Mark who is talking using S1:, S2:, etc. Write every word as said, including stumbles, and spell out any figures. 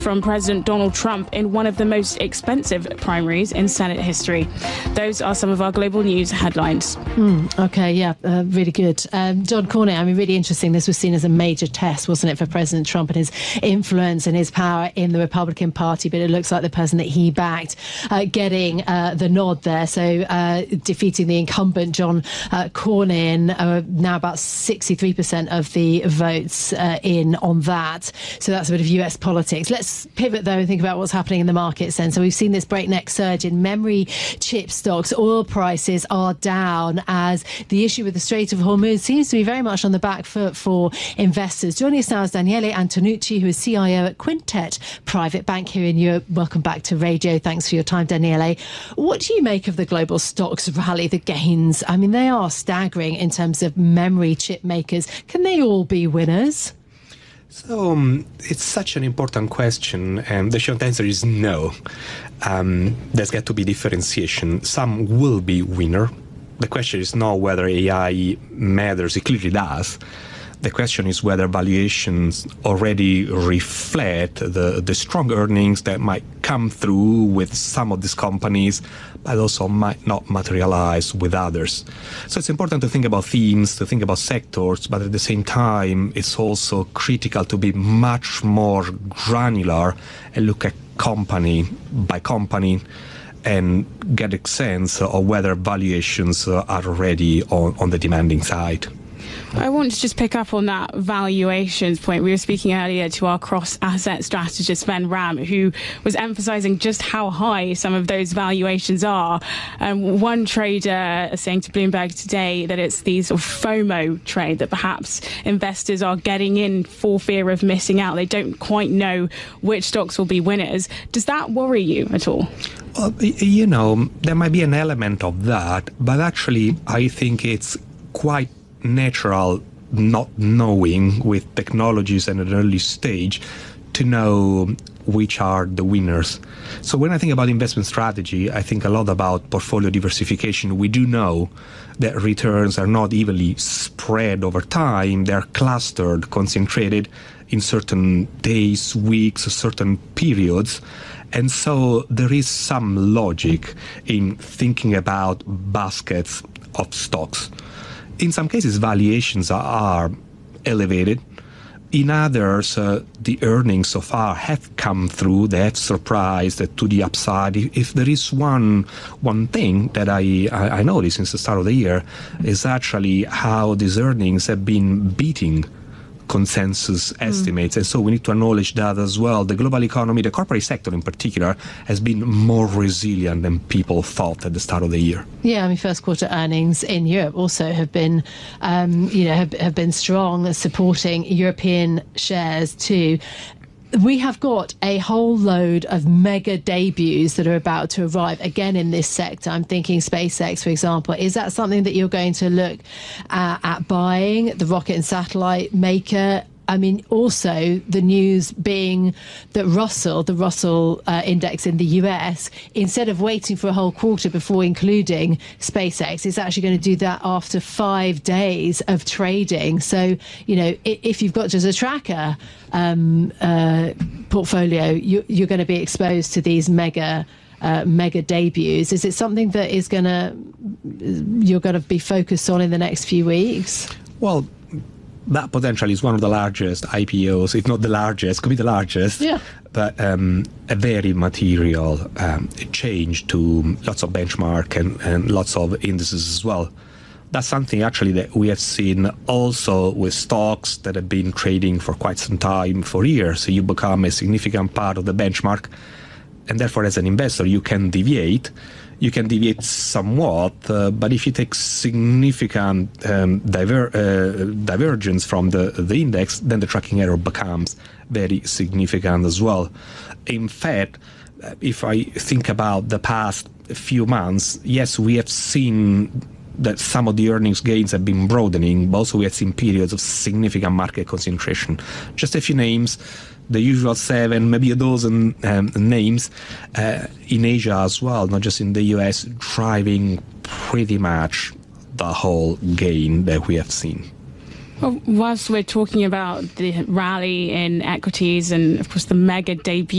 S1: from President Donald Trump in one of the most expensive primaries in Senate history. Those are some of our global news headlines.
S2: Mm, okay, yeah, uh, really good. Um, John Cornett, I mean, really interesting. This was seen as a major test, wasn't it, for President Trump and his influence and his power in the Republican Party, but it looks like the person that he backed uh, getting uh, the nod there. So uh, defeating the incumbent John uh, Cornyn, uh, now about sixty-three percent of the votes uh, in on that. So that's a bit of U S politics. Let's pivot though and think about what's happening in the markets then. So we've seen this breakneck surge in memory chip stocks. Oil prices are down as the issue with the Strait of Hormuz seems to be very much on the back foot for investors. Joining us now is Daniele Antonucci, who is C I O at Quintet Private Bank here in Europe. Welcome back to Radio. Thanks for your time, Daniele. What do you make of the global stocks rally, the gains? I mean, they are staggering in terms of memory chip makers. Can they all be winners?
S3: So um, it's such an important question, and the short answer is no. Um, there's got to be differentiation. Some will be winner. The question is not whether A I matters. It clearly does. The question is whether valuations already reflect the, the strong earnings that might come through with some of these companies, but also might not materialize with others. So it's important to think about themes, to think about sectors, but at the same time, it's also critical to be much more granular and look at company by company and get a sense of whether valuations are already on, on the demanding side.
S1: I want to just pick up on that valuations point. We were speaking earlier to our cross-asset strategist, Ben Ram, who was emphasising just how high some of those valuations are. Um, one trader is saying to Bloomberg today that it's the sort of FOMO trade, that perhaps investors are getting in for fear of missing out. They don't quite know which stocks will be winners. Does that worry you at all?
S3: Well, you know, there might be an element of that, but actually I think it's quite natural not knowing with technologies at an early stage to know which are the winners. So when I think about investment strategy, I think a lot about portfolio diversification. We do know that returns are not evenly spread over time. They're clustered, concentrated in certain days, weeks, certain periods. And so there is some logic in thinking about baskets of stocks. In some cases, valuations are elevated. In others, uh, the earnings so far have come through. They have surprised to the upside. If there is one one thing that I, I noticed since the start of the year, is actually how these earnings have been beating consensus estimates. Mm. And so we need to acknowledge that as well. The global economy, the corporate sector in particular, has been more resilient than people thought at the start of the year.
S2: Yeah, I mean, first quarter earnings in Europe also have been, um, you know, have, have been strong, supporting European shares too. We have got a whole load of mega debuts that are about to arrive again in this sector. I'm thinking SpaceX, for example. Is that something that you're going to look at, at buying? The rocket and satellite maker? I mean, also the news being that Russell, the Russell uh, index in the U S, instead of waiting for a whole quarter before including SpaceX, is actually going to do that after five days of trading. So, you know, if you've got just a tracker um, uh, portfolio, you, you're going to be exposed to these mega Uh, mega debuts. Is it something that is going to you're going to be focused on in the next few weeks?
S3: Well, that potentially is one of the largest I P Os, if not the largest, could be the largest,
S2: yeah.
S3: but um, a very material um, change to lots of benchmark and, and lots of indices as well. That's something actually that we have seen also with stocks that have been trading for quite some time, for years. So you become a significant part of the benchmark, and therefore as an investor you can deviate. You can deviate somewhat, uh, but if you take significant um, diver uh, divergence from the, the index, then the tracking error becomes very significant as well. In fact, if I think about the past few months, yes, we have seen that some of the earnings gains have been broadening, but also we have seen periods of significant market concentration. Just a few names, the usual seven, maybe a dozen um, names uh, in Asia as well, not just in the U S, driving pretty much the whole gain that we have seen.
S1: Well, whilst we're talking about the rally in equities and, of course, the mega debut